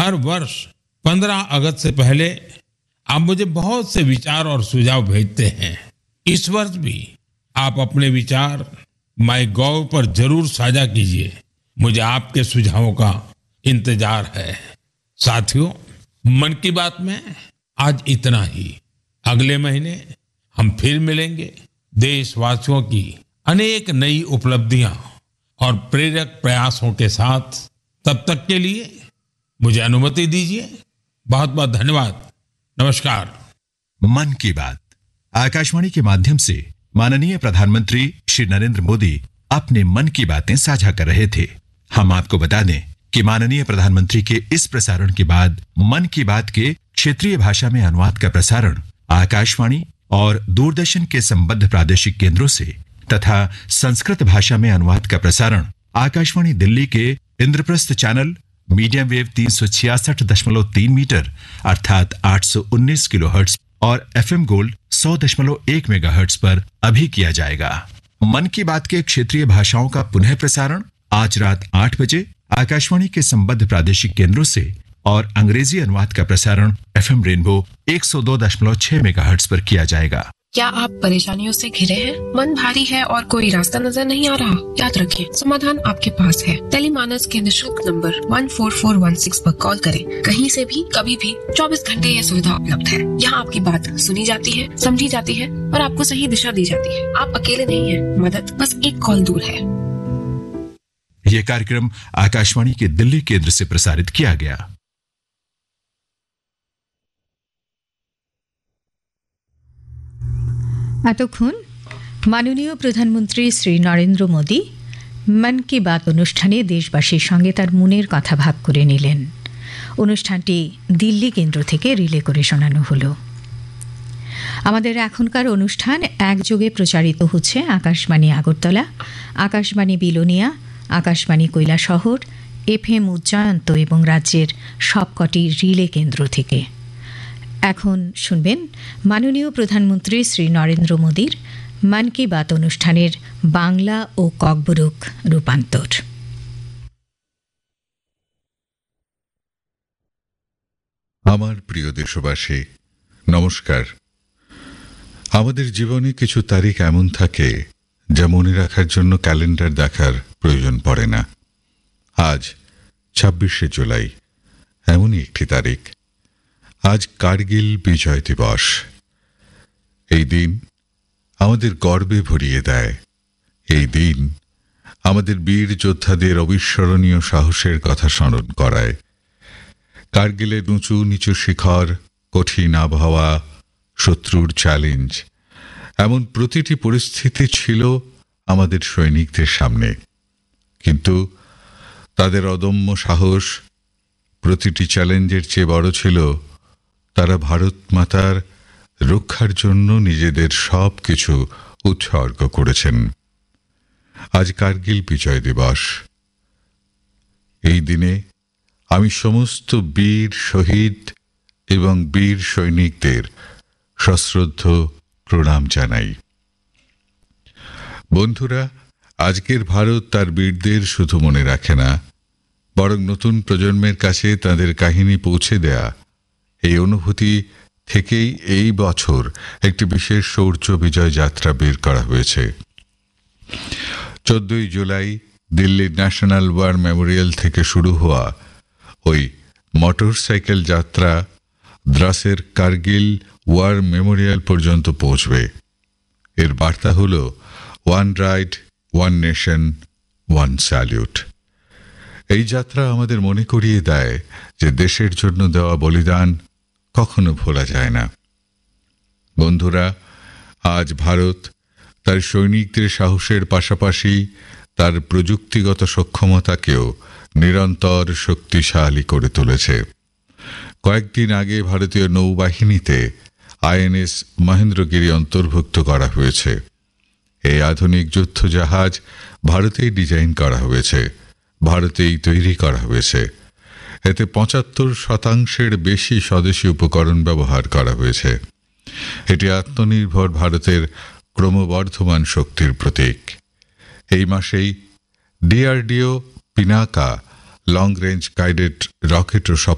हर वर्ष 15 अगस्त से पहले आप मुझे बहुत से विचार और सुझाव भेजते हैं। इस वर्ष भी आप अपने विचार माईगॉव पर जरूर साझा कीजिए। मुझे आपके सुझावों का इंतजार है। साथियों, मन की बात में आज इतना ही। अगले महीने हम फिर मिलेंगे देशवासियों की अनेक नई उपलब्धियां और प्रेरक प्रयासों के साथ। तब तक के लिए मुझे अनुमति दीजिए। बहुत बहुत धन्यवाद। नमस्कार। मन की बात आकाशवाणी के माध्यम से माननीय प्रधानमंत्री श्री नरेंद्र मोदी अपने मन की बातें साझा कर रहे थे। हम आपको बता दें कि माननीय प्रधानमंत्री के इस प्रसारण के बाद मन की बात के क्षेत्रीय भाषा में अनुवाद का प्रसारण आकाशवाणी और दूरदर्शन के संबद्ध प्रादेशिक केंद्रों से तथा संस्कृत भाषा में अनुवाद का प्रसारण आकाशवाणी दिल्ली के Indraprastha channel medium wave 366.3 metre अर्थात 819 किलोहर्ट्ज और एफएम गोल्ड 100.1 मेगाहर्ट्ज पर अभी किया जाएगा। मन की बात के क्षेत्रीय भाषाओं का पुनः प्रसारण आज रात 8 बजे आकाशवाणी के संबद्ध प्रादेशिक केंद्रों से और अंग्रेजी अनुवाद का प्रसारण एफएम रेनबो 102.6 मेगाहर्ट्ज पर किया जाएगा। क्या आप परेशानियों से घिरे हैं? मन भारी है और कोई रास्ता नजर नहीं आ रहा? याद रखें, समाधान आपके पास है। टेलीमानस के निःशुल्क नंबर 14416 पर कॉल करें। कहीं से भी कभी भी 24 घंटे यह सुविधा उपलब्ध है। यहाँ आपकी बात सुनी जाती है, समझी जाती है और आपको सही दिशा दी जाती है। आप अकेले नहीं हैं। मदद बस एक कॉल दूर है। यह कार्यक्रम आकाशवाणी के दिल्ली केंद्र से प्रसारित किया गया। এতক্ষণ মাননীয় প্রধানমন্ত্রী শ্রী নরেন্দ্র মোদী মন কি বাত অনুষ্ঠানে দেশবাসীর সঙ্গে তার মনের কথা ভাগ করে নিলেন। অনুষ্ঠানটি দিল্লি কেন্দ্র থেকে রিলে করে শোনানো হলো। আমাদের এখনকার অনুষ্ঠান একযোগে প্রচারিত হচ্ছে আকাশবাণী আগরতলা, আকাশবাণী বিলোনিয়া, আকাশবাণী কৈলাসহর, এফএম উজ্জয়ন্ত এবং রাজ্যের সবকটি রিলে কেন্দ্র থেকে। এখন শুনবেন মাননীয় প্রধানমন্ত্রী শ্রী নরেন্দ্র মোদীর মন কি বাত অনুষ্ঠানের বাংলা ও ককবরক রূপান্তর। আমার প্রিয় দেশবাসী, নমস্কার। আমাদের জীবনে কিছু তারিখ এমন থাকে যা মনে রাখার জন্য ক্যালেন্ডার দেখার প্রয়োজন পড়ে না। আজ 26শে জুলাই এমনই একটি তারিখ। আজ কার্গিল বিজয় দিবস। এই দিন আমাদের গর্বে ভরিয়ে দেয়। এই দিন আমাদের বীর যোদ্ধাদের অবিস্মরণীয় সাহসের কথা স্মরণ করায়। কার্গিলের উঁচু নিচু শিখর, কঠিন আবহাওয়া, শত্রুর চ্যালেঞ্জ, এমন প্রতিটি পরিস্থিতি ছিল আমাদের সৈনিকদের সামনে। কিন্তু তাদের অদম্য সাহস প্রতিটি চ্যালেঞ্জের চেয়ে বড় ছিল। তারা ভারত মাতার রক্ষার জন্য নিজেদের সব কিছু উৎসর্গ করেছেন। আজ কার্গিল বিজয় দিবস। এই দিনে আমি সমস্ত বীর শহীদ এবং বীর সৈনিকদের সশ্রদ্ধ প্রণাম জানাই। বন্ধুরা, আজকের ভারত তার বীরদের শুধু মনে রাখে না, বরং নতুন প্রজন্মের কাছে তাদের কাহিনী পৌঁছে দেয়া, এই অনুভূতি থেকেই এই বছর একটি বিশেষ শৌর্য বিজয় যাত্রা বের করা হয়েছে। 14ই জুলাই দিল্লির ন্যাশনাল ওয়ার মেমোরিয়াল থেকে শুরু হওয়া ওই মোটর সাইকেল যাত্রা দ্রাসের কার্গিল ওয়ার মেমোরিয়াল পর্যন্ত পৌঁছবে। এর বার্তা হল one ride, one nation, one salute. এই যাত্রা আমাদের মনে করিয়ে দেয় যে দেশের জন্য দেওয়া বলিদান কখনো ভোলা যায় না। বন্ধুরা, আজ ভারত তার সৈনিকদের সাহসের পাশাপাশি তার প্রযুক্তিগত সক্ষমতাকেও নিরন্তর শক্তিশালী করে তুলেছে। কয়েকদিন আগে ভারতীয় নৌবাহিনীতে আইএনএস মহেন্দ্রগিরি অন্তর্ভুক্ত করা হয়েছে। এই আধুনিক যুদ্ধ জাহাজ ভারতেই ডিজাইন করা হয়েছে, ভারতেই তৈরি করা হয়েছে। এতে ৭৫% বেশি স্বদেশী উপকরণ ব্যবহার করা হয়েছে। এটি আত্মনির্ভর ভারতের ক্রমবর্ধমান শক্তির প্রতীক। এই মাসেই DRDO Pinaka long range guided রকেটও